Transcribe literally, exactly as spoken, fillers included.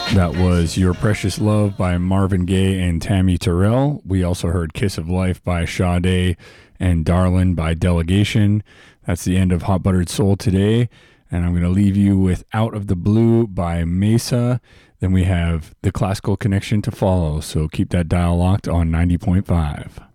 That was Your Precious Love by Marvin Gaye and Tammy Terrell. We also heard Kiss of Life by Sade and Darlin by Delegation. That's the end of Hot Buttered Soul today. And I'm going to leave you with Out of the Blue by Mesa. Then we have The Classical Connection to follow. So keep that dial locked on ninety point five.